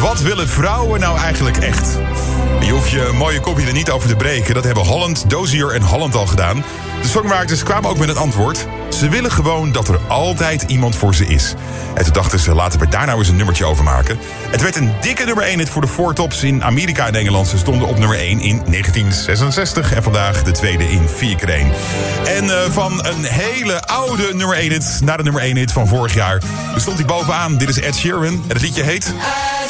Wat willen vrouwen nou eigenlijk echt? Je hoeft je mooie kopje er niet over te breken. Dat hebben Holland, Dozier en Holland al gedaan. De songwriters kwamen ook met het antwoord. Ze willen gewoon dat er altijd iemand voor ze is. En toen dachten ze, laten we daar nou eens een nummertje over maken. Het werd een dikke nummer 1 hit voor de Four Tops in Amerika en Engeland. Ze stonden op nummer 1 in 1966 en vandaag de tweede in 4x1. En van een hele oude nummer 1 hit naar de nummer 1 hit van vorig jaar. Dus stond hij bovenaan. Dit is Ed Sheeran en het liedje heet...